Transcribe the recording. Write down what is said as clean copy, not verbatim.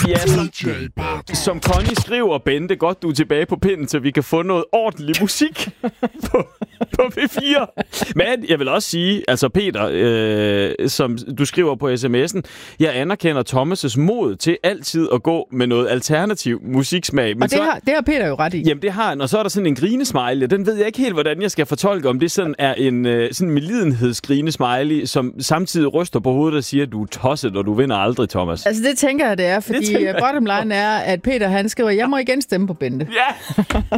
Ja, som Connie skriver, Bente, godt du er tilbage på pinden, så vi kan få noget ordentlig musik på P4. Men jeg vil også sige, altså Peter, som du skriver på sms'en, jeg anerkender Thomas' mod til altid at gå med noget alternativ musiksmag. Men og det har Peter jo ret i. Jamen det har han, og så er der sådan en grinesmiley. Den ved jeg ikke helt, hvordan jeg skal fortolke, om det sådan er en sådan medlidenhedsgrinesmiley, som samtidig ryster på hovedet og siger, du er tosset, og du vinder aldrig, Thomas. Altså det tænker jeg, det er, fordi bottom line er, at Peter han skriver, jeg må igen stemme på Bente. Ja!